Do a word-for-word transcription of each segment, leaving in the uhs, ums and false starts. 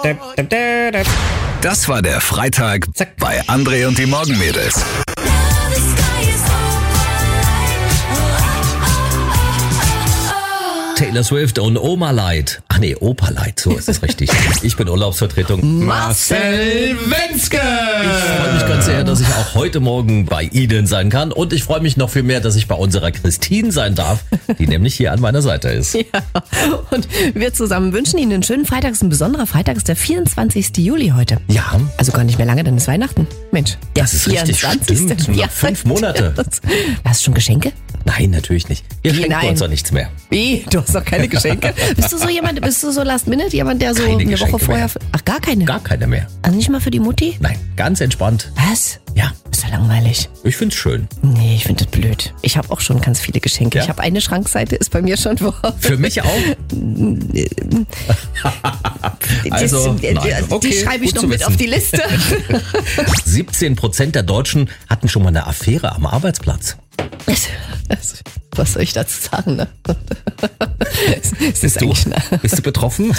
Das war der Freitag bei André und die Morgenmädels. Taylor Swift und Oma Light. Ach nee, Opa Light, so ist es richtig. Ich bin Urlaubsvertretung Marcel Wenzke. Ich freue mich ganz sehr, dass ich auch heute Morgen bei Ihnen sein kann. Und ich freue mich noch viel mehr, dass ich bei unserer Christine sein darf, die nämlich hier an meiner Seite ist. Ja, und wir zusammen wünschen Ihnen einen schönen Freitag. Es ist ein besonderer Freitag, es ist der vierundzwanzigsten Juli heute. Ja. Also gar nicht mehr lange, dann ist Weihnachten. Mensch, der Das ist richtig, stimmt. Nur noch fünf Monate. Hast du schon Geschenke? Nein, natürlich nicht. Wir Wie, schenken nein? uns doch nichts mehr. Wie? Du hast doch keine Geschenke. Bist du so jemand, bist du so last minute, jemand, der so Keine eine Geschenke Woche vorher... mehr. Ach, gar keine? Gar keine mehr. Also nicht mal für die Mutti? Nein, ganz entspannt. Was? Ja, Ist ja langweilig. ich find's schön. Nee, ich finde das blöd. Ich habe auch schon ganz viele Geschenke. Ja? Ich habe eine Schrankseite, ist bei mir schon vor. Für mich auch. Also, die, nein. die, Okay, die schreibe ich gut noch zu mit wissen. auf die Liste. siebzehn Prozent der Deutschen hatten schon mal eine Affäre am Arbeitsplatz. Was soll ich dazu sagen? Ne? Es ist Bist du, eigentlich eine- bist du betroffen?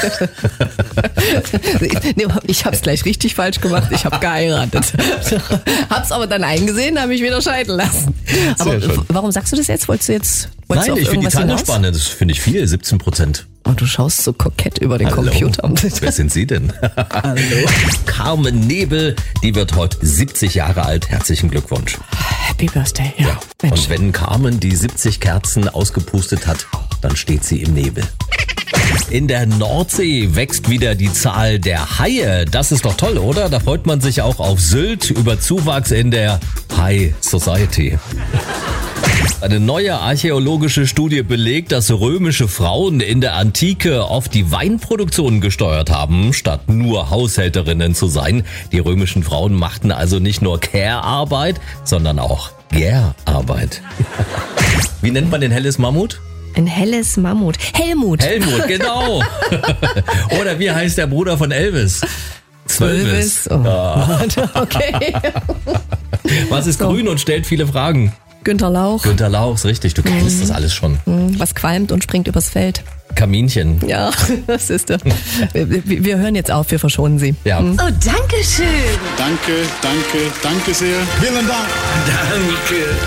Nee, ich habe es gleich richtig falsch gemacht. Ich habe geheiratet. Hab's aber dann eingesehen, habe mich wieder scheiden lassen. Aber schön. warum sagst du das jetzt? Wolltest du jetzt wolltest Nein, du ich auf finde die irgendwas Zahl hinaus? spannend. Das finde ich viel, siebzehn Prozent. Und du schaust so kokett über den Hallo? Computer. Wer sind Sie denn? Hallo. Carmen Nebel, die wird heute siebzig Jahre alt. Herzlichen Glückwunsch. Happy Birthday. Ja. Ja. Mensch. Und wenn Carmen die siebzig Kerzen ausgepustet hat, dann steht sie im Nebel. In der Nordsee wächst wieder die Zahl der Haie. Das ist doch toll, oder? Da freut man sich auch auf Sylt über Zuwachs in der High Society. Eine neue archäologische Studie belegt, dass römische Frauen in der Antike oft die Weinproduktion gesteuert haben, statt nur Haushälterinnen zu sein. Die römischen Frauen machten also nicht nur Care-Arbeit, sondern auch Gär-Arbeit. Wie nennt man den helles Mammut? Ein helles Mammut. Helmut. Helmut, genau. Oder wie heißt der Bruder von Elvis? Zwölvis. Oh. Okay. Was ist grün und stellt viele Fragen? Günter Lauch. Günter Lauch, ist richtig. Du kennst das alles schon. Was qualmt und springt übers Feld. Kaminchen. Ja, das ist er. Wir, wir wir hören jetzt auf, wir verschonen Sie. Ja. Oh, danke schön. Danke, danke, danke sehr. Vielen Dank. Danke.